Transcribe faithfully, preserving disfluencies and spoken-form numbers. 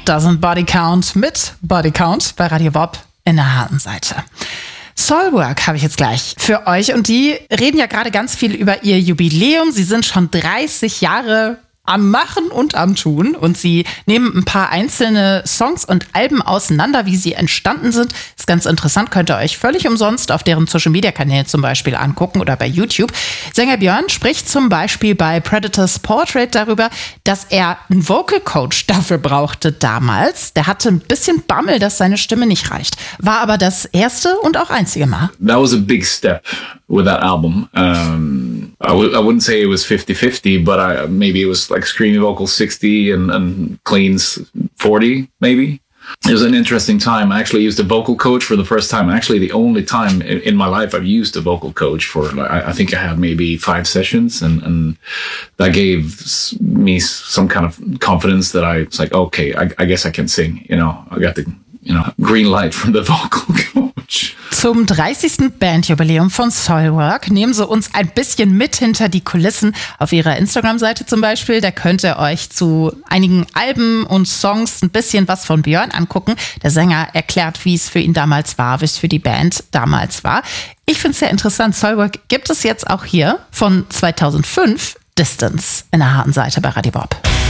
Das sind Body Count mit Body Count bei Radio Bob in der harten Seite. Soilwork habe ich jetzt gleich für euch und die reden ja gerade ganz viel über ihr Jubiläum. Sie sind schon dreißig Jahre am Machen und am Tun und sie nehmen ein paar einzelne Songs und Alben auseinander, wie sie entstanden sind. Ist ganz interessant, könnt ihr euch völlig umsonst auf deren Social-Media-Kanälen zum Beispiel angucken oder bei YouTube. Sänger Björn spricht zum Beispiel bei Predators Portrait darüber, dass er einen Vocal Coach dafür brauchte damals. Der hatte ein bisschen Bammel, dass seine Stimme nicht reicht. War aber das erste und auch einzige Mal. That was a big step with that album. Um, I, w- I wouldn't say it was fifty-fifty, but I, maybe it was like screamy vocals sixty and, and cleans forty, maybe. It was an interesting time. I actually used a vocal coach for the first time. Actually, the only time in, in my life I've used a vocal coach for, like, I, I think I had maybe five sessions, and, and that gave me some kind of confidence that I was like, okay, I, I guess I can sing. You know, I got the, you know, green light from the vocal coach. Zum dreißigsten Bandjubiläum von Soilwork nehmen sie uns ein bisschen mit hinter die Kulissen auf ihrer Instagram-Seite zum Beispiel. Da könnt ihr euch zu einigen Alben und Songs ein bisschen was von Björn angucken. Der Sänger erklärt, wie es für ihn damals war, wie es für die Band damals war. Ich finde es sehr interessant. Soilwork gibt es jetzt auch hier von zweitausendfünf, Distance, in der harten Seite bei Radio Bob.